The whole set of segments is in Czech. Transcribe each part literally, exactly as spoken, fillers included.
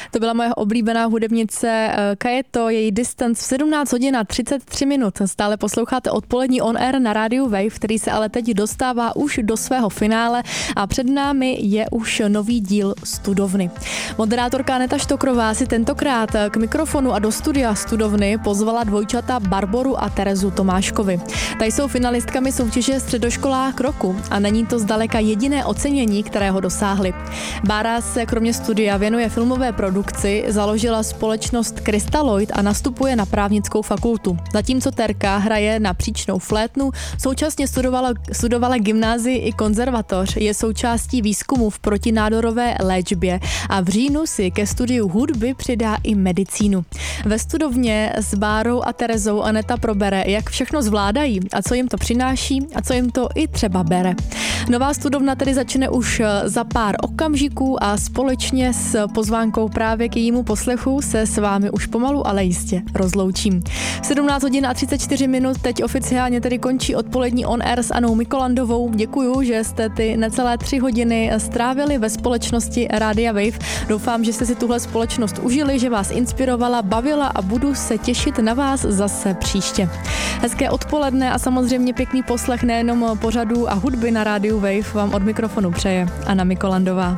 To byla moje oblíbená hudebnice Kajeto, její Distance v sedmnáct hodin a třicet tři minut. Stále posloucháte odpolední On Air na rádiu Wave, který se ale teď dostává už do svého finále a před námi je už nový díl Studovny. Moderátorka Aneta Štokrová si tentokrát k mikrofonu a do studia Studovny pozvala dvojčata Barboru a Terezu Tomáškovi. Tady jsou finalistkami soutěže Středoškolák roku a není to zdaleka jediné ocenění, kterého dosáhli. Bára se kromě studia věnuje filmové produkci, založila společnost Crystalloid a nastupuje na právnickou fakultu. Zatímco Terka hraje na příčnou flétnu, současně studovala, studovala gymnázii i konzervatoř, je součástí výzkumu v protinádorové léčbě a v říjnu si ke studiu hudby přidá i medicínu. Ve studovně s Bárou a Terezou Aneta probere, jak všechno zvládají a co jim to přináší a co jim to i třeba bere. Nová studovna tedy začne už za pár okamžiků a společně s pozvánkou právě k jejímu poslechu se s vámi už pomalu, ale jistě rozloučím. sedmnáct hodin a třicet čtyři minut teď oficiálně tedy končí odpolední On Air s Anou Mikolandovou. Děkuju, že jste ty necelé tři hodiny strávili ve společnosti Rádia Wave. Doufám, že jste si tuhle společnost užili, že vás inspirovala, bavila a budu se těšit na vás zase příště. Hezké odpoledne a samozřejmě pěkný poslech nejenom pořadů a hudby na rádiu Wave vám od mikrofonu přeje Anna Mikolandová.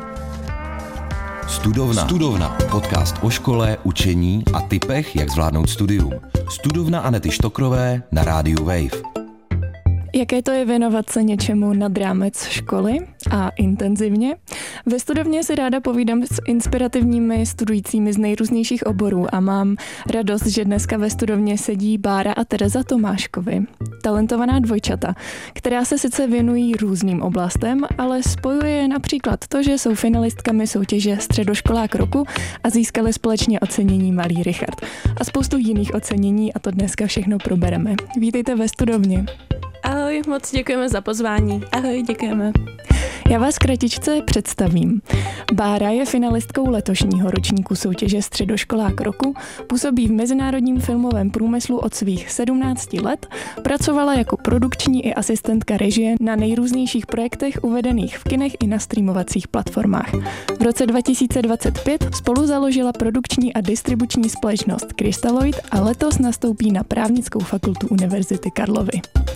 Studovna. Studovna. Podcast o škole, učení a tipech, jak zvládnout studium. Studovna Anety Štokrové na rádiu Wave. Jaké to je věnovat se něčemu nad rámec školy a intenzivně? Ve studovně si ráda povídám s inspirativními studujícími z nejrůznějších oborů a mám radost, že dneska ve studovně sedí Bára a Tereza Tomáškovi, talentovaná dvojčata, která se sice věnují různým oblastem, ale spojuje je například to, že jsou finalistkami soutěže Středoškolák roku a získali společně ocenění Malý Richard. A spoustu jiných ocenění a to dneska všechno probereme. Vítejte ve studovně. Ahoj, moc děkujeme za pozvání. Ahoj, děkujeme. Já vás kratičce představím. Bára je finalistkou letošního ročníku soutěže Středoškolák roku, působí v mezinárodním filmovém průmyslu od svých sedmnácti let, pracovala jako produkční i asistentka režie na nejrůznějších projektech uvedených v kinech i na streamovacích platformách. V roce dva tisíce dvacet pět spolu založila produkční a distribuční společnost Crystalloid a letos nastoupí na právnickou fakultu Univerzity Karlovy.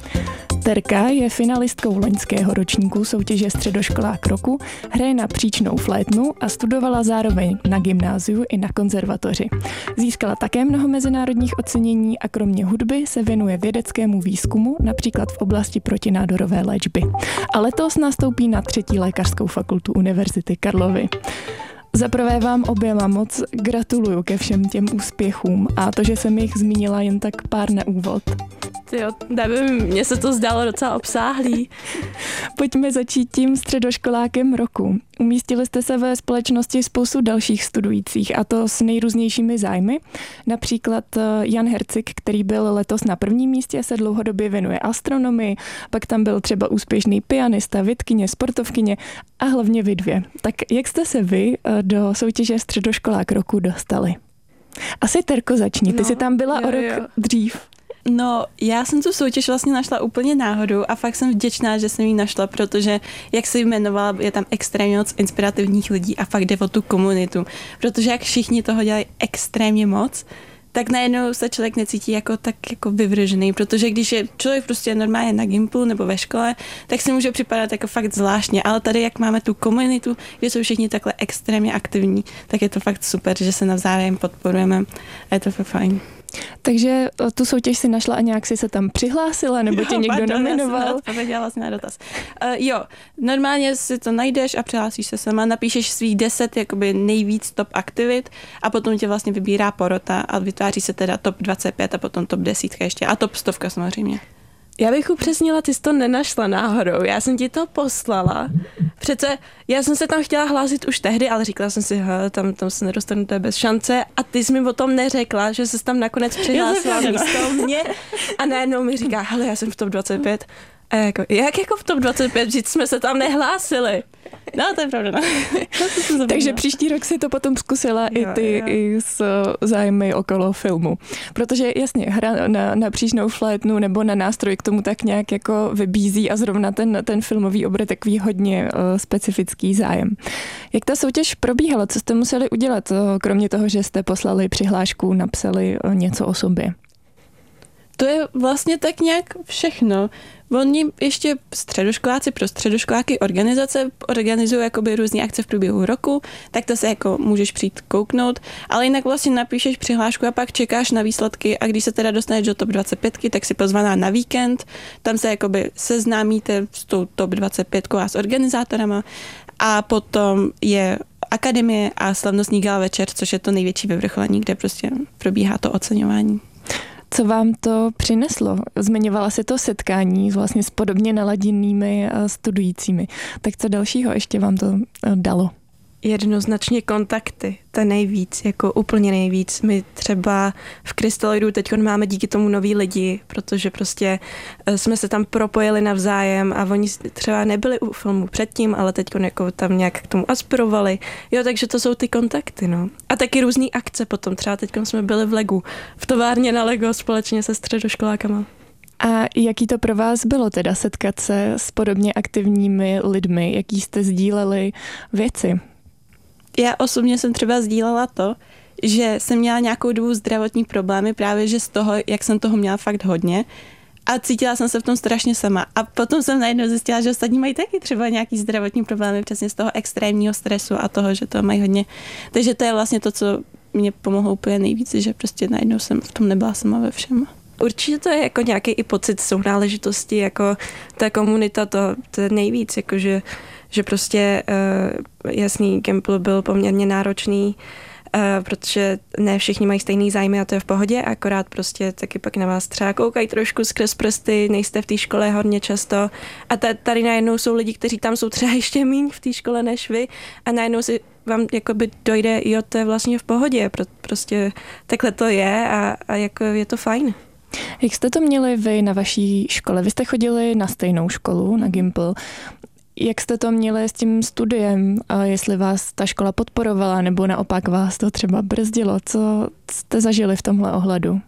Terka je finalistkou loňského ročníku soutěže Středoškolák roku, hraje na příčnou flétnu a studovala zároveň na gymnáziu i na konzervatoři. Získala také mnoho mezinárodních ocenění a kromě hudby se věnuje vědeckému výzkumu, například v oblasti protinádorové léčby. A letos nastoupí na třetí lékařskou fakultu Univerzity Karlovy. Zaprvé vám oběma moc gratuluju ke všem těm úspěchům a to, že jsem jich zmínila jen tak pár na úvod. Jo, nevím, mně se to zdálo docela obsáhlý. Pojďme začít tím středoškolákem roku. Umístili jste se ve společnosti spoustu dalších studujících a to s nejrůznějšími zájmy. Například Jan Hercik, který byl letos na prvním místě, se dlouhodobě věnuje astronomii, pak tam byl třeba úspěšný pianista, vědkyně, sportovkyně a hlavně vy dvě. Tak jak jste se vy do soutěže Středoškolák roku dostali? Asi Terko začni, ty no, jsi tam byla jo, o rok jo. dřív. No, já jsem tu soutěž vlastně našla úplně náhodou a fakt jsem vděčná, že jsem ji našla, protože, jak se jmenovala, je tam extrémně moc inspirativních lidí a fakt jde o tu komunitu. Protože jak všichni toho dělají extrémně moc, tak najednou se člověk necítí jako tak jako vyvržený, protože když je člověk prostě normálně na gymplu nebo ve škole, tak si může připadat jako fakt zvláštně, ale tady jak máme tu komunitu, kde jsou všichni takhle extrémně aktivní, tak je to fakt super, že se navzájem podporujeme a je to fakt fajn. Takže tu soutěž si našla a nějak si se tam přihlásila, nebo tě jo, někdo pardon, nominoval? Já jsem odpověděla vlastně na dotaz. Uh, jo, normálně si to najdeš a přihlásíš se sama, napíšeš svých deset jakoby nejvíc top aktivit a potom tě vlastně vybírá porota a vytváří se teda top dvacet pět a potom top deset ještě a top stovka samozřejmě. Já bych upřesnila, ty jsi to nenašla náhodou, já jsem ti to poslala. Přece já jsem se tam chtěla hlásit už tehdy, ale říkala jsem si, hele, tam, tam se nedostanu, to je bez šance a ty jsi mi o tom neřekla, že jsi tam nakonec přihlásila místo mě a najednou mi říká, hele, já jsem v top dvacet pět A jako, jak jako v top dvacet pět, že jsme se tam nehlásili. No, to je pravda. No. Takže příští rok si to potom zkusila jo, i ty jo. i s zájmy okolo filmu. Protože jasně, hra na, na příšnou flétnu nebo na nástroj k tomu tak nějak jako vybízí a zrovna ten, ten filmový obor je takový hodně uh, specifický zájem. Jak ta soutěž probíhala? Co jste museli udělat, kromě toho, že jste poslali přihlášku, napsali uh, něco o sobě? To je vlastně tak nějak všechno. Oni ještě středoškoláci pro středoškoláky organizace organizují jakoby různé akce v průběhu roku, tak to se jako můžeš přijít kouknout, ale jinak vlastně napíšeš přihlášku a pak čekáš na výsledky a když se teda dostaneš do top dvacet pět, tak si pozvaná na víkend, tam se jakoby seznámíte s tou top dvacet pět a s organizátorama a potom je akademie a slavnostní gala večer, což je to největší vyvrcholení, kde prostě probíhá to oceňování. Co vám to přineslo? Zmiňovala si to setkání vlastně s podobně naladěnými studujícími. Tak co dalšího ještě vám to dalo? Jednoznačně kontakty, to je nejvíc, jako úplně nejvíc. My třeba v Krystaloidu teď máme díky tomu nový lidi, protože prostě jsme se tam propojili navzájem a oni třeba nebyli u filmu předtím, ale teď jako tam nějak k tomu aspirovali. Jo, takže to jsou ty kontakty, no. A taky různý akce potom. Třeba teď jsme byli v Legu, v továrně na Lego společně se středoškolákama. A jaký to pro vás bylo teda setkat se s podobně aktivními lidmi? Jaký jste sdíleli věci? Já osobně jsem třeba sdílela to, že jsem měla nějakou dobu zdravotní problémy právě, že z toho, jak jsem toho měla fakt hodně a cítila jsem se v tom strašně sama. A potom jsem najednou zjistila, že ostatní mají taky třeba nějaký zdravotní problémy přesně z toho extrémního stresu a toho, že to mají hodně. Takže to je vlastně to, co mě pomohlo úplně nejvíc, že prostě najednou jsem v tom nebyla sama ve všem. Určitě to je jako nějaký i pocit sounáležitosti, jako ta komunita, to, to je nejvíc, jakože že prostě uh, jasný, Gimpl byl poměrně náročný, uh, protože ne všichni mají stejný zájmy a to je v pohodě, akorát prostě taky pak na vás třeba koukají trošku skrz prsty, nejste v té škole hodně často a tady najednou jsou lidi, kteří tam jsou třeba ještě míň v té škole než vy a najednou si vám jakoby dojde, jo, to je vlastně v pohodě, prostě takhle to je a, a jako je to fajn. Jak jste to měli vy na vaší škole? Vy jste chodili na stejnou školu, na Gimpl. Jak jste to měli s tím studiem? A jestli vás ta škola podporovala, nebo naopak vás to třeba brzdilo? Co jste zažili v tomhle ohledu?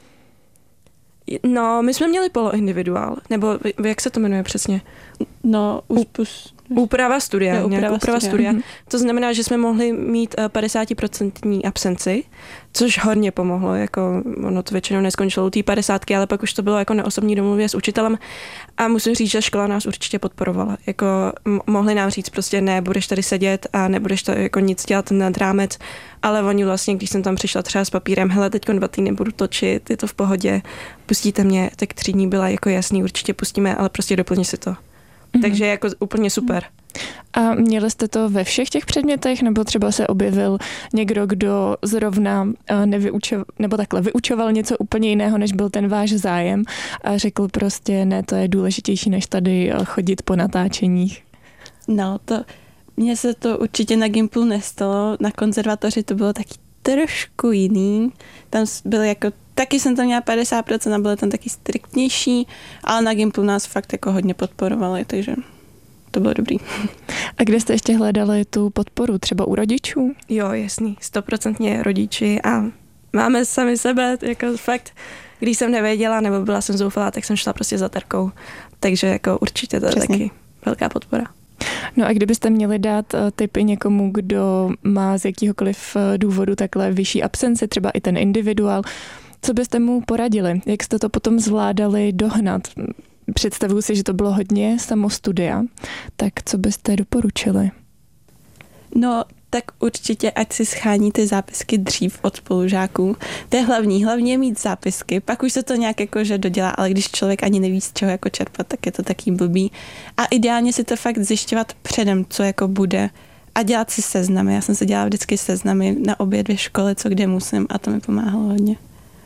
No, my jsme měli poloindividuál, nebo jak se to jmenuje přesně? No, úspus. Úprava studia. Jo, úprava, úprava studia. studia. To znamená, že jsme mohli mít padesát procent absenci, což hodně pomohlo. Jako ono to většinou neskončilo u té padesátky, ale pak už to bylo jako na osobní domluvě s učitelem. A musím říct, že škola nás určitě podporovala. Jako mohli nám říct prostě ne, budeš tady sedět a nebudeš to jako nic dělat nad rámec. Ale oni vlastně, když jsem tam přišla třeba s papírem, hele, teď dva týdny budu točit, je to v pohodě, pustíte mě, tak tři dní byla jako jasný, určitě pustíme, ale prostě doplni si to. Mm-hmm. Takže jako úplně super. A měli jste to ve všech těch předmětech, nebo třeba se objevil někdo, kdo zrovna nevyučoval, nebo takhle vyučoval něco úplně jiného, než byl ten váš zájem a řekl prostě, ne, to je důležitější, než tady chodit po natáčeních? No, to mně se to určitě na Gimplu nestalo, na konzervatoři to bylo taky trošku jiný, tam byl jako taky jsem tam měla padesát procent a bylo tam taky striktnější, ale na Gimplu nás fakt jako hodně podporovali, takže to bylo dobrý. A kde jste ještě hledali tu podporu? Třeba u rodičů? Jo, jasný, stoprocentně rodiči a máme sami sebe, jako fakt, když jsem nevěděla nebo byla jsem zoufalá, tak jsem šla prostě za Terkou, takže jako určitě to je Přesně. taky velká podpora. No a kdybyste měli dát tipy někomu, kdo má z jakýhokoliv důvodu takhle vyšší absenci, třeba i ten individuál, co byste mu poradili? Jak jste to potom zvládali dohnat? Představuji si, že to bylo hodně samostudia, tak co byste doporučili? No, tak určitě, ať si schání ty zápisky dřív od spolužáků. To je hlavní, hlavně mít zápisky, pak už se to nějak jako, že dodělá, ale když člověk ani neví, z čeho jako čerpat, tak je to taky blbý. A ideálně si to fakt zjišťovat předem, co jako bude a dělat si seznamy. Já jsem si dělala vždycky seznamy na obě dvě školy, co kde musím a to mi pomáhalo hodně.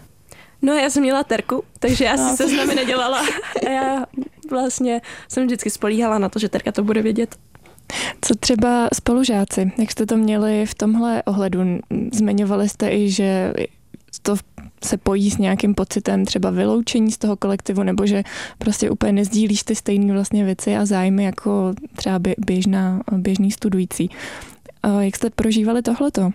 No já jsem měla Terku, takže já si seznamy nedělala. A já vlastně jsem vždycky spolíhala na to, že Terka to bude vědět. Co třeba spolužáci? Jak jste to měli v tomhle ohledu? Zmiňovali jste i, že to se pojí s nějakým pocitem třeba vyloučení z toho kolektivu, nebo že prostě úplně nezdílíš ty stejné vlastně věci a zájmy jako třeba běžná, běžný studující. Jak jste prožívali tohleto?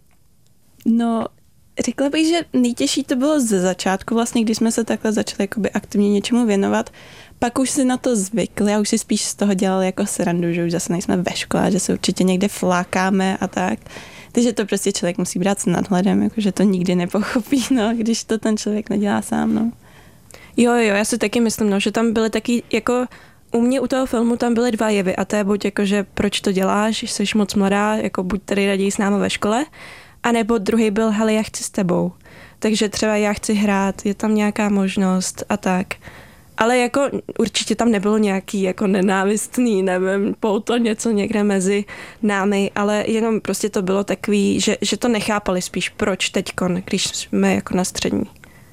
No, řekla bych, že nejtěžší to bylo ze začátku, vlastně, když jsme se takhle začali jakoby aktivně něčemu věnovat. Pak už si na to zvykli a už si spíš z toho dělali jako srandu, že už zase nejsme ve škole, že se určitě někde flákáme a tak. Takže to prostě člověk musí brát s nadhledem, jakože to nikdy nepochopí, no, když to ten člověk nedělá sám, no. Jo, jo, já si taky myslím, no, že tam byly taky, jako u mě u toho filmu tam byly dva jevy a to je buď jako, že proč to děláš, jsi moc mladá, jako buď tady raději s námi ve škole, anebo druhý byl, hele, já chci s tebou. Takže třeba já chci hrát, je tam nějaká možnost a tak. Ale jako určitě tam nebylo nějaký jako nenávistný, nevím, pouto něco někde mezi námi, ale jenom prostě to bylo takový, že, že to nechápali spíš, proč teďkon, když jsme jako na střední.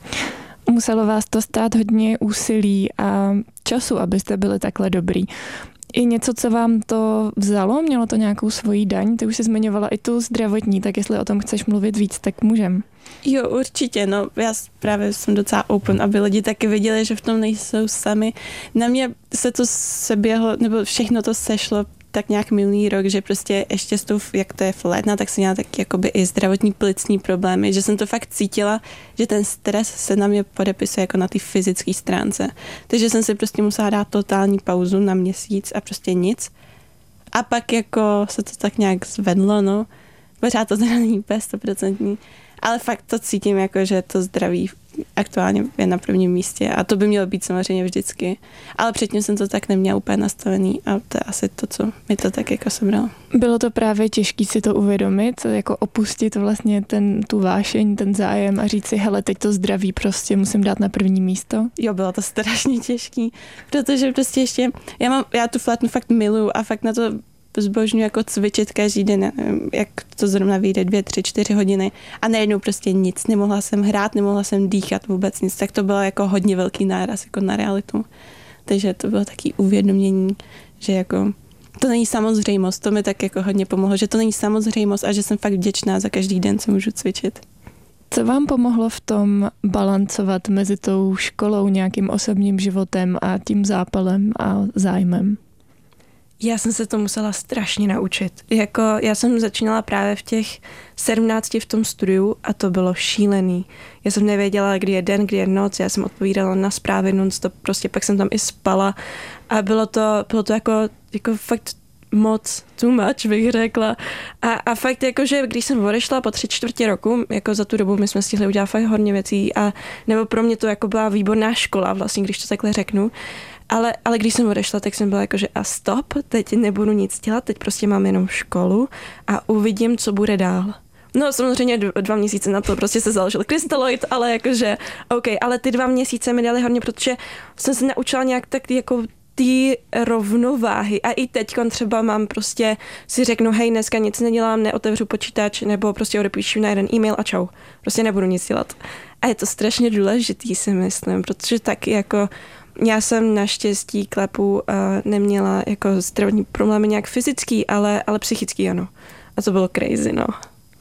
Muselo vás to stát hodně úsilí a času, abyste byli takhle dobrý. I něco, co vám to vzalo? Mělo to nějakou svoji daň? Ty už jsi zmiňovala i tu zdravotní, tak jestli o tom chceš mluvit víc, tak můžem. Jo, určitě, no, já právě jsem docela open, aby lidi taky viděli, že v tom nejsou sami. Na mě se to seběhlo, nebo všechno to sešlo tak nějak minulý rok, že prostě ještě s tou, jak to je flétna, tak jsem měla taky jakoby i zdravotní plicní problémy, že jsem to fakt cítila, že ten stres se na mě podepisuje jako na té fyzické stránce. Takže jsem si prostě musela dát totální pauzu na měsíc a prostě nic. A pak jako se to tak nějak zvedlo, no. Pořád to teda není úplně stoprocentní. Ale fakt to cítím jako, že to zdraví aktuálně je na prvním místě a to by mělo být samozřejmě vždycky. Ale předtím jsem to tak neměla úplně nastavený a to je asi to, co mi to tak jako sebralo. Bylo to právě těžké si to uvědomit, jako opustit vlastně ten, tu vášeň, ten zájem a říct si, hele, teď to zdraví prostě musím dát na první místo? Jo, bylo to strašně těžký, protože prostě ještě, já, mám, já tu flétnu fakt miluju a fakt na to zbožňuji jako cvičit každý den, jak to zrovna vyjde dvě, tři, čtyři hodiny a najednou prostě nic, nemohla jsem hrát, nemohla jsem dýchat vůbec nic, tak to bylo jako hodně velký náraz jako na realitu. Takže to bylo taky uvědomění, že jako to není samozřejmost, to mi tak jako hodně pomohlo, že to není samozřejmost a že jsem fakt vděčná za každý den, co můžu cvičit. Co vám pomohlo v tom balancovat mezi tou školou, nějakým osobním životem a tím zápalem a zájmem? Já jsem se to musela strašně naučit. Jako, já jsem začínala právě v těch sedmnácti v tom studiu a to bylo šílený. Já jsem nevěděla, kdy je den, kdy je noc, já jsem odpovídala na zprávy non-stop, prostě pak jsem tam i spala a bylo to, bylo to jako, jako fakt moc, too much bych řekla. A, a fakt jako, že když jsem odešla po tři čtvrtě roku, jako za tu dobu my jsme stihli udělat fakt hodně věcí a nebo pro mě to jako byla výborná škola vlastně, když to takhle řeknu. Ale, ale když jsem odešla, tak jsem byla jako, že a stop, teď nebudu nic dělat, teď prostě mám jenom školu a uvidím, co bude dál. No samozřejmě dva měsíce na to prostě se založil Crystalloid, ale jakože OK, ale ty dva měsíce mi dali hodně, protože jsem se naučila nějak tak jako ty rovnováhy a i teďkon třeba mám prostě si řeknu, hej, dneska nic nedělám, neotevřu počítač nebo prostě odepíšu na jeden e-mail a čau. Prostě nebudu nic dělat. A je to strašně důležitý, si myslím, protože taky jako já jsem naštěstí klepu uh, neměla jako zdravotní problémy nějak fyzický, ale, ale psychický ano. A to bylo crazy, no.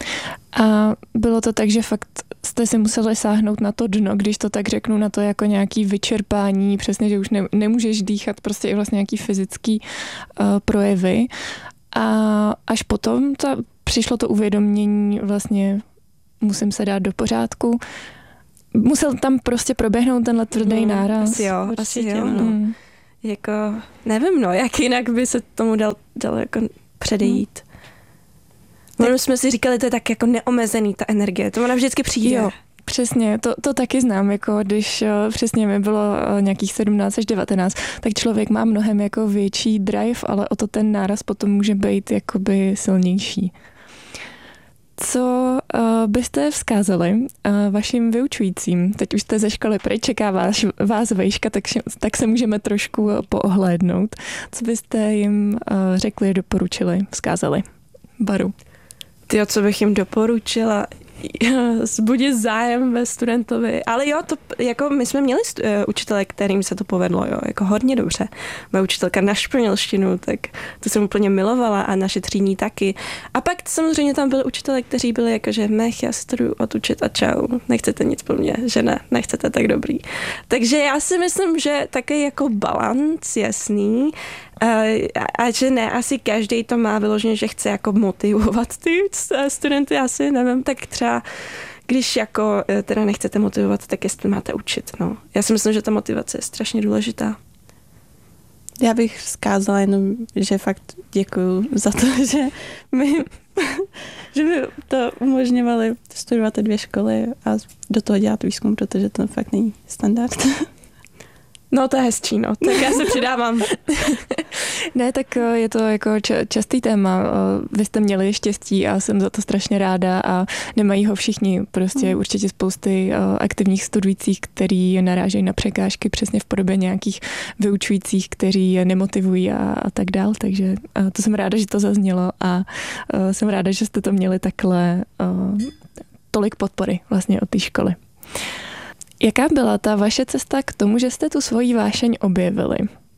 A bylo to tak, že fakt jste si museli sáhnout na to dno, když to tak řeknu, na to jako nějaký vyčerpání, přesně, že už ne, nemůžeš dýchat, prostě i vlastně nějaký fyzický uh, projevy. A až potom ta, přišlo to uvědomění, vlastně musím se dát do pořádku. Musel tam prostě proběhnout tenhle tvrdý no, náraz. Asi jo, určitě, asi jo. no. No. Jako, nevím, no, jak jinak by se tomu dal, dal jako předejít. Hmm. Tak jsme si říkali, to je tak jako neomezený, ta energie, to ona vždycky přijde. Jo, přesně, to, to taky znám, jako když uh, přesně mi bylo uh, nějakých sedmnáct až devatenáct, tak člověk má mnohem jako větší drive, ale o to ten náraz potom může být jakoby silnější. Co uh, byste vzkázali uh, vašim vyučujícím? Teď už jste ze školy pryč, čeká vás, vás vejška, tak, tak se můžeme trošku poohlédnout. Co byste jim uh, řekli, doporučili, vzkázali? Baru. Tyjo, co bych jim doporučila? zbudit zájem ve studentovi. Ale jo, to, jako my jsme měli stu, uh, učitele, kterým se to povedlo, jo, jako hodně dobře. Moje učitelka na španělštinu, tak to jsem úplně milovala a naše třídní taky. A pak samozřejmě tam byli učitelé, kteří byli jako, že mech, já se to jdu odučit a čau, nechcete nic po mně, že ne, nechcete, tak dobrý. Takže já si myslím, že taky jako balanc jasný, a, a že ne, asi každý to má vyloženě, že chce jako motivovat ty studenty, asi nevím, tak třeba když jako teda nechcete motivovat, tak jestli máte učit, no. Já si myslím, že ta motivace je strašně důležitá. Já bych vzkázala jenom, že fakt děkuju za to, že mi, že mi to umožňovali studovat ty dvě školy a do toho dělat výzkum, protože to fakt není standard. No to je hezčí, no. Tak já se přidávám. Ne, tak je to jako častý téma. Vy jste měli štěstí a jsem za to strašně ráda a nemají ho všichni. Prostě mm. určitě spousty aktivních studujících, který narážejí na překážky přesně v podobě nějakých vyučujících, kteří je nemotivují a, a tak dál. Takže to jsem ráda, že to zaznělo a jsem ráda, že jste to měli takhle tolik podpory vlastně od té školy. Jaká byla ta vaše cesta k tomu, že jste tu svoji vášeň objevili?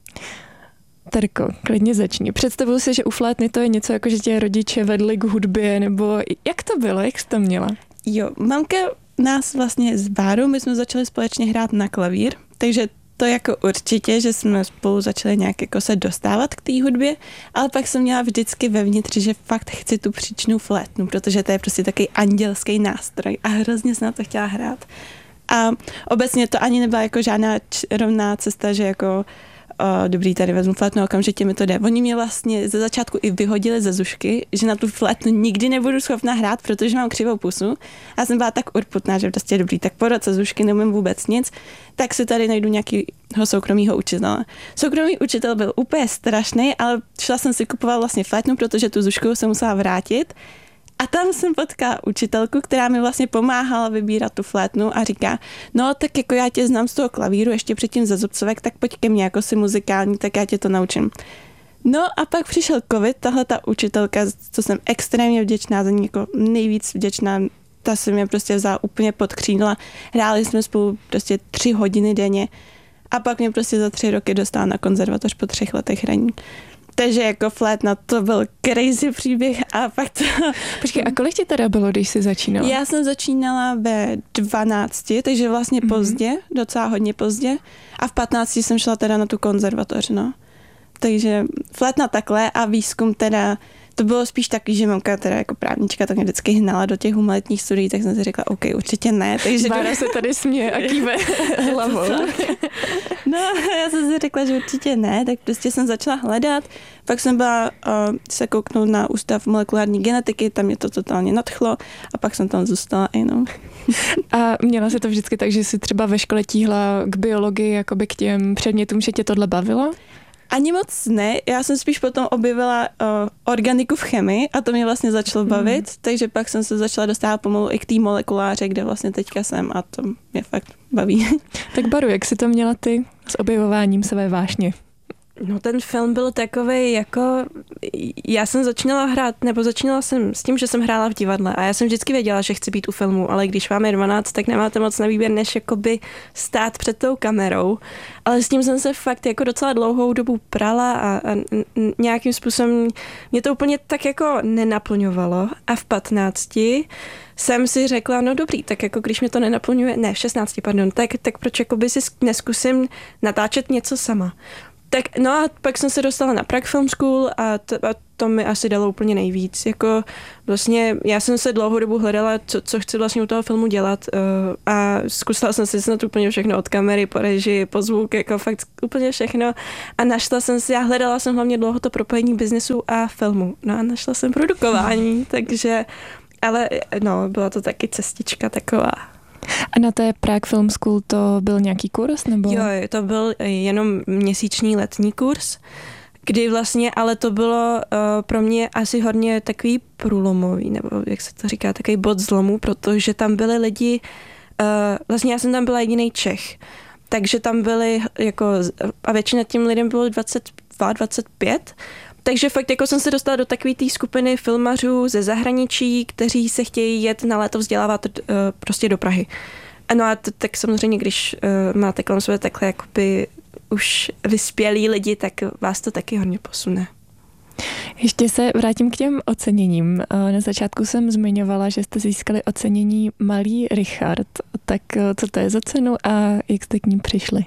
Terko, klidně začni. Představuji si, že u flétny to je něco jako, že tě rodiče vedli k hudbě, nebo jak to bylo, jak jsi to měla? Jo, mamka nás vlastně s Bárou, my jsme začali společně hrát na klavír, takže to jako určitě, že jsme spolu začali nějak jako se dostávat k té hudbě, ale pak jsem měla vždycky vevnitř, že fakt chci tu příčnou flétnu, protože to je prostě takový andělský nástroj a hrozně jsem na to chtěla hrát. A obecně to ani nebyla jako žádná rovná cesta, že jako o, dobrý, tady vezmu flétnu, okamžitě mi to jde. Oni mě vlastně ze začátku i vyhodili ze zušky, že na tu flétnu nikdy nebudu schopná hrát, protože mám křivou pusu. A jsem byla tak urputná, že prostě dobrý, tak po roce zušky neumím vůbec nic, tak si tady najdu nějakého soukromého učitele. Soukromý učitel byl úplně strašný, ale šla jsem si kupovat vlastně flétnu, protože tu zušku jsem musela vrátit. A tam jsem potkala učitelku, která mi vlastně pomáhala vybírat tu flétnu a říká, no tak jako já tě znám z toho klavíru, ještě předtím ze zubcovek, tak pojď ke mně, jako si muzikální, tak já tě to naučím. No a pak přišel covid, tahle ta učitelka, co jsem extrémně vděčná za ní, jako nejvíc vděčná, ta se mě prostě vzala úplně pod křídla. Hráli jsme spolu prostě tři hodiny denně a pak mě prostě za tři roky dostala na konzervatoř po třech letech hraní. Takže jako flétna, to byl crazy příběh a pak to... Počkej, a kolik ti teda bylo, když jsi začínala? Já jsem začínala ve dvanácti, takže vlastně mm-hmm. pozdě, docela hodně pozdě. A v patnácti jsem šla teda na tu konzervatoř, no. Takže flétna takhle a výzkum teda, to bylo spíš taky, že mamka teda jako právnička tak mě vždycky hnala do těch humanitních studií, tak jsem si řekla, OK, určitě ne. Takže Bára se tady směje a kýve hlavou. No, já jsem si řekla, že určitě ne, tak prostě jsem začala hledat. Pak jsem byla uh, se kouknout na ústav molekulární genetiky, tam mě to totálně nadchlo a pak jsem tam zůstala jenom. A měla se to vždycky tak, že jsi třeba ve škole tíhla k biologii, jakoby k těm předmětům, že tě tohle bavilo? Ani moc ne, já jsem spíš potom objevila uh, organiku v chemii a to mě vlastně začalo bavit, mm. takže pak jsem se začala dostávat pomalu i k té molekuláře, kde vlastně teďka jsem a to mě fakt baví. Tak Baru, jak jsi to měla ty s objevováním své vášně? No ten film byl takovej jako, já jsem začínala hrát, nebo začínala jsem s tím, že jsem hrála v divadle a já jsem vždycky věděla, že chci být u filmu, ale když vám je dvanáct, tak nemáte moc na výběr, než jakoby stát před tou kamerou. Ale s tím jsem se fakt jako docela dlouhou dobu prala a, a nějakým způsobem mě to úplně tak jako nenaplňovalo a v patnácti jsem si řekla, no dobrý, tak jako když mě to nenaplňuje, ne, v šestnácti, pardon, tak, tak proč jakoby si neskusím natáčet něco sama. Tak no a pak jsem se dostala na Prague Film School a to, a to mi asi dalo úplně nejvíc. Jako vlastně já jsem se dlouhou dobu hledala, co, co chci vlastně u toho filmu dělat uh, a zkusila jsem si snad úplně všechno od kamery, po režii, po zvuk, jako fakt úplně všechno a našla jsem si, já hledala jsem hlavně dlouho to propojení biznesu a filmu. No a našla jsem produkování, takže, ale no, byla to taky cestička taková. A na té Prague Film School to byl nějaký kurz? Nebo? Jo, to byl jenom měsíční letní kurz, kdy vlastně, ale to bylo uh, pro mě asi hodně takový průlomový, nebo jak se to říká, takový bod zlomu, protože tam byli lidi, uh, vlastně já jsem tam byla jediný Čech, takže tam byli jako, a většina těm lidem bylo dvacet dva, dvacet pět, Takže fakt jako jsem se dostala do takové té skupiny filmařů ze zahraničí, kteří se chtějí jet na léto vzdělávat uh, prostě do Prahy. No a t- tak samozřejmě, když uh, máte kolem sebe takhle jakoby už vyspělí lidi, tak vás to taky hodně posune. Ještě se vrátím k těm oceněním. Na začátku jsem zmiňovala, že jste získali ocenění Malý Richard. Tak co to je za cenu a jak jste k ní přišli?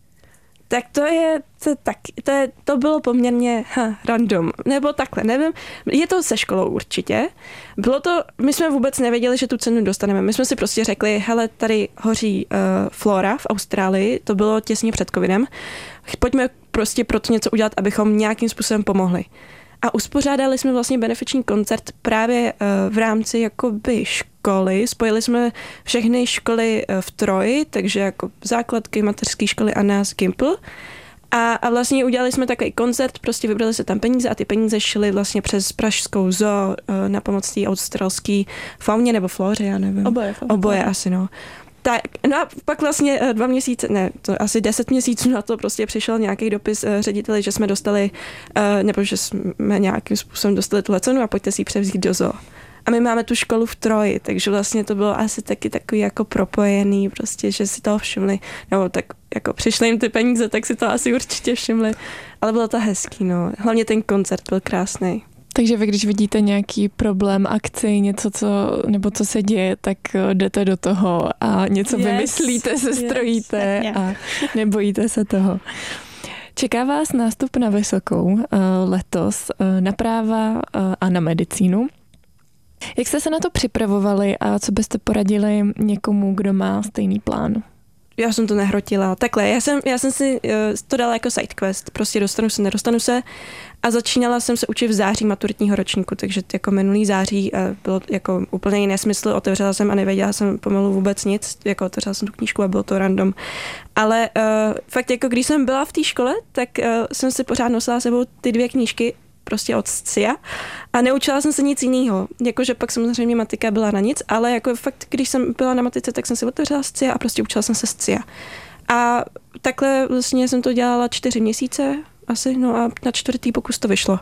Tak to je, to, tak, to, je, to bylo poměrně ha, random, nebo takhle, nevím, je to se školou určitě. Bylo to, my jsme vůbec nevěděli, že tu cenu dostaneme. My jsme si prostě řekli, hele, tady hoří uh, Flora v Austrálii, to bylo těsně před covidem, pojďme prostě pro to něco udělat, abychom nějakým způsobem pomohli. A uspořádali jsme vlastně benefiční koncert právě uh, v rámci jakoby školy. Spojili jsme všechny školy uh, v Troji, takže jako základky, mateřské školy a nás Gimple. A, a vlastně udělali jsme takový koncert, prostě vybrali se tam peníze a ty peníze šly vlastně přes pražskou zoo uh, na pomoc té australské fauně nebo flóře, já nevím. Oboje. Oboje asi, no. Tak, no a pak vlastně dva měsíce, ne, to asi deset měsíců na to prostě přišel nějaký dopis řediteli, že jsme dostali, nebo že jsme nějakým způsobem dostali tuhle cenu a pojďte si ji převzít do zoo. A my máme tu školu v Troji, takže vlastně to bylo asi taky takový jako propojený, prostě, že si toho všimli, nebo tak jako přišly jim ty peníze, tak si to asi určitě všimli, ale bylo to hezký, no. Hlavně ten koncert byl krásný. Takže vy, když vidíte nějaký problém, akci, něco, co, nebo co se děje, tak jdete do toho a něco yes, vymyslíte, se strojíte yes, yeah. a nebojíte se toho. Čeká vás nástup na vysokou letos na práva a na medicínu. Jak jste se na to připravovali a co byste poradili někomu, kdo má stejný plán? Já jsem to nehrotila. Takhle, já jsem, já jsem si uh, to dala jako side quest. Prostě dostanu se, nedostanu se. A začínala jsem se učit v září maturitního ročníku, takže jako minulý září uh, bylo jako úplně jiný smysl. Otevřela jsem a nevěděla jsem pomalu vůbec nic. Jako otevřela jsem tu knížku a bylo to random. Ale uh, fakt jako když jsem byla v té škole, tak uh, jsem si pořád nosila sebou ty dvě knížky prostě od Scia a neučila jsem se nic jiného. Jakože pak samozřejmě matika byla na nic, ale jako fakt, když jsem byla na matice, tak jsem si otevřela Scia a prostě učila jsem se Scia. A takhle vlastně jsem to dělala čtyři měsíce asi, no a na čtvrtý pokus to vyšlo.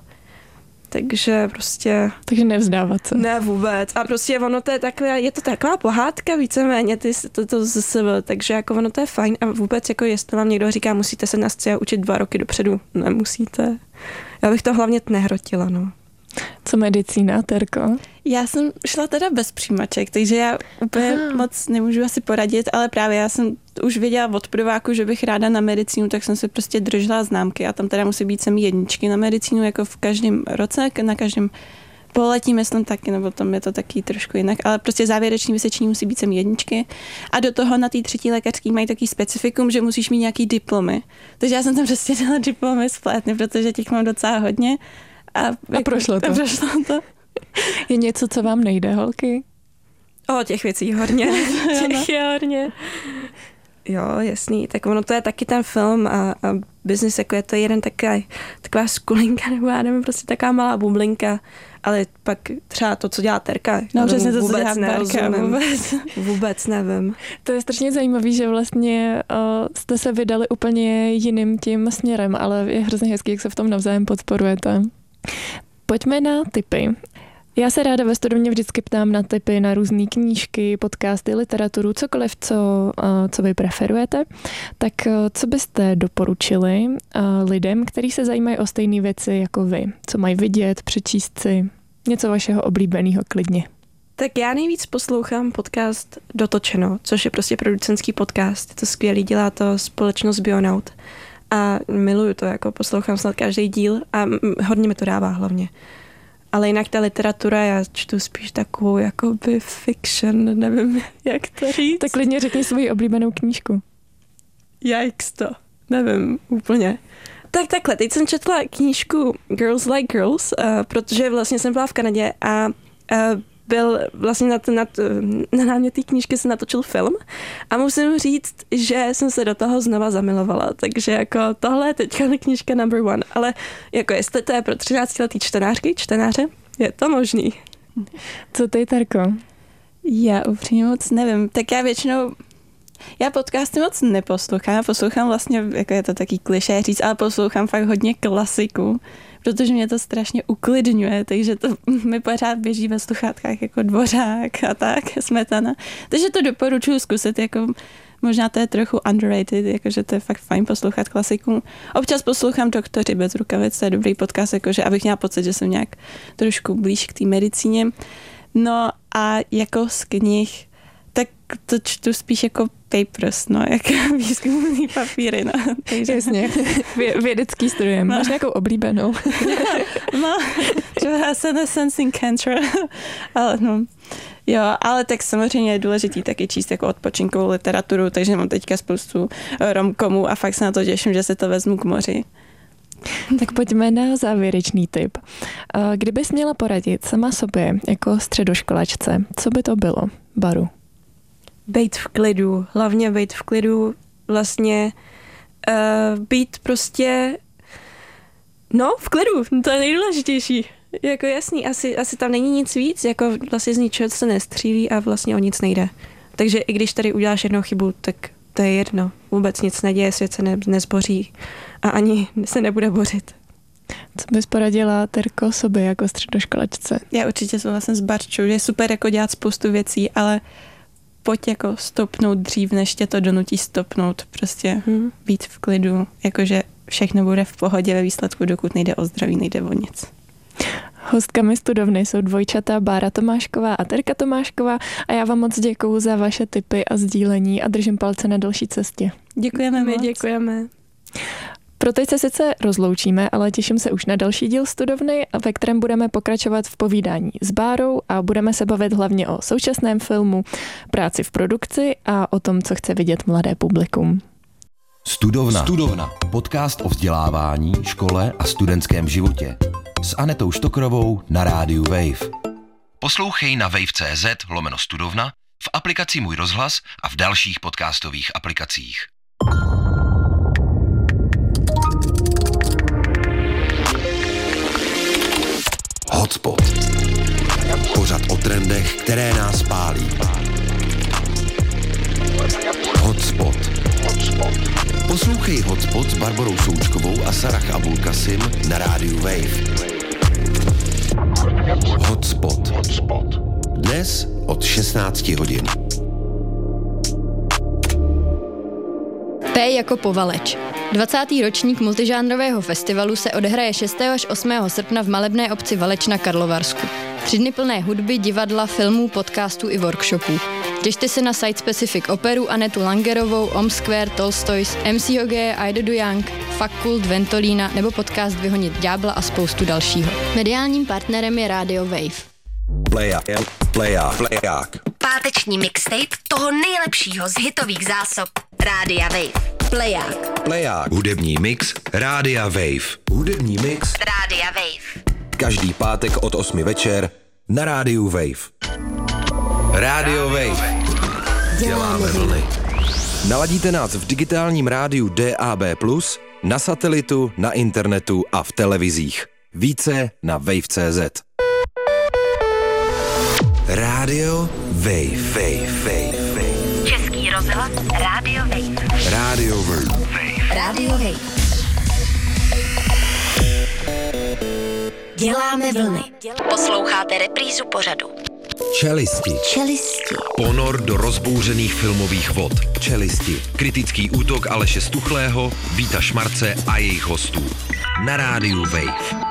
Takže prostě... Takže nevzdávat se. Ne vůbec. A prostě ono to je taková, je to taková pohádka víceméně, ty, to, to z sebe, takže jako ono to je fajn a vůbec jako jestli vám někdo říká, musíte se na Scia učit dva roky dopředu, nemusíte. Já bych to hlavně nehrotila, no. Co medicína, Terko? Já jsem šla teda bez přijímaček, takže já úplně Aha. moc nemůžu asi poradit, ale právě já jsem už věděla od prváku, že bych ráda na medicínu, tak jsem se prostě držela známky a tam teda musí být sem jedničky na medicínu, jako v každém roce, na každém pololetí, myslím taky, nebo tam je to taky trošku jinak, ale prostě závěrečný vysvědčení musí být sem jedničky a do toho na té třetí lékařský mají takový specifikum, že musíš mít nějaký diplomy. Takže já jsem tam prostě dala diplomy splétny, protože těch mám docela hodně. A, a jako, prošlo to. A prošlo to. Je něco, co vám nejde, holky? O, těch věcí hodně. těch je hodně. Jo, jasný. Tak ono to je taky ten film a, a business, jako je to jeden taková, taková skulinka, nebo já nevím, prostě taková malá bublinka, ale pak třeba to, co dělá Terka, no, přesně to, vůbec co dělá nerozumím. Vůbec. vůbec nevím. To je strašně zajímavé, že vlastně uh, jste se vydali úplně jiným tím směrem, ale je hrozně hezký, jak se v tom navzájem podporujete. Pojďme na tipy. Já se ráda ve studovně vždycky ptám na tipy na různé knížky, podcasty, literaturu, cokoliv, co, co vy preferujete. Tak co byste doporučili lidem, kteří se zajímají o stejné věci jako vy? Co mají vidět, přečíst si? Něco vašeho oblíbeného klidně. Tak já nejvíc poslouchám podcast Dotočeno, což je prostě producentský podcast. Je to skvělý, dělá to společnost Bionaut. A miluju to, jako poslouchám snad každý díl a hodně mi to dává hlavně. Ale jinak ta literatura, já čtu spíš takovou jakoby fiction, nevím, jak to říct. Tak klidně řekni svoji oblíbenou knížku. Yikes to, nevím úplně. Tak takhle, teď jsem četla knížku Girls Like Girls, uh, protože vlastně jsem byla v Kanadě a uh, byl vlastně na, na, na námě té knížky se natočil film a musím říct, že jsem se do toho znova zamilovala, takže jako tohle je teďka knížka number one, ale jako jestli to je pro třináctiletý čtenářky, čtenáře, je to možný. Co ty, Terko? Já upřímně moc nevím, tak já většinou já podcasty moc neposlouchám, já poslouchám vlastně, jako je to taky klišé říct, ale poslouchám fakt hodně klasiku, protože mě to strašně uklidňuje, takže to mi pořád běží ve sluchátkách jako Dvořák a tak, Smetana. Takže to doporučuji zkusit, jako možná to je trochu underrated, jakože to je fakt fajn poslouchat klasiku. Občas poslouchám Doktoři bez rukavic, to je dobrý podcast, jakože abych měla pocit, že jsem nějak trošku blíž k té medicíně. No a jako z knih, tak to čtu spíš jako papers, no, jako výzkumný papíry, no. Takže jasně, Vě- vědecký studie. Máš no. nějakou oblíbenou? No, Senescence in Cancer, ale no. Jo, ale tak samozřejmě je důležitý taky číst jako odpočinkovou literaturu, takže mám teďka spoustu romkomů a fakt se na to těším, že se to vezmu k moři. Tak pojďme na závěrečný tip. Kdybys měla poradit sama sobě jako středoškolačce, co by to bylo, Baru? Bejt v klidu, hlavně bejt v klidu, vlastně uh, být prostě, no v klidu, to je nejdůležitější. Jako jasný, asi, asi tam není nic víc, jako vlastně z ničeho se nestřílí a vlastně o nic nejde. Takže i když tady uděláš jednou chybu, tak to je jedno. Vůbec nic neděje, svět se ne, nezboří a ani se nebude bořit. Co bys poradila, Terko, sobě jako středoškolačce? Já určitě souhlasím s Barčou, že je super jako dělat spoustu věcí, ale pojď jako stopnout dřív, než tě to donutí stopnout. Prostě hmm. být v klidu, jakože všechno bude v pohodě ve výsledku, dokud nejde o zdraví, nejde o nic. Hostkami studovny jsou dvojčata Bára Tomášková a Terka Tomášková a já vám moc děkuju za vaše tipy a sdílení a držím palce na další cestě. Děkujeme My moc. děkujeme. Pro teď se sice rozloučíme, ale těším se už na další díl studovny, ve kterém budeme pokračovat v povídání s Bárou a budeme se bavit hlavně o současném filmu, práci v produkci a o tom, co chce vidět mladé publikum. Studovna. Studovna. Podcast o vzdělávání, škole a studentském životě. S Anetou Štokrovou na rádiu Wave. Poslouchej na wave.cz lomeno studovna, v aplikaci Můj rozhlas a v dalších podcastových aplikacích. Hotspot. Pořad o trendech, které nás pálí. Hotspot. Poslouchej Hotspot s Barborou Součkovou a Sarah Abulkasim na rádiu Wave. Hotspot. Dnes od šestnáct hodin. P jako Povaleč. dvacátý ročník multižánrového festivalu se odehraje šestého až osmého srpna v malebné obci Valeč na Karlovarsku. Tři dny plné hudby, divadla, filmů, podcastů i workshopů. Těšte se na Site Specific operu Anetu Langerovou, Om Square, Tolstoys, M C Hogeje, Aida Du Young, Fakult, Ventolína nebo podcast Vyhonit ďábla a spoustu dalšího. Mediálním partnerem je Radio Wave. Pleják, pleják, pleják. Páteční mixtape toho nejlepšího z hitových zásob Rádia Wave. Pleják. Pleják. Hudební mix Rádia Wave. Hudební mix Rádia Wave. Každý pátek od osmi večer na rádiu Wave. Rádio Wave. Děláme vlny. Naladíte nás v digitálním rádiu D A B plus, na satelitu, na internetu a v televizích. Více na wave tečka cé zet. Rádio Wave. Wave. Wave. Wave. Český rozhlas Rádio Wave. Rádio Wave. Rádio Wave. Děláme vlny. Posloucháte reprízu pořadu. Čelisti. Čelisti. Ponor do rozbouřených filmových vod. Čelisti. Kritický útok Aleše Stuchlého, Víta Šmarce a jejich hostů. Na rádiu Wave.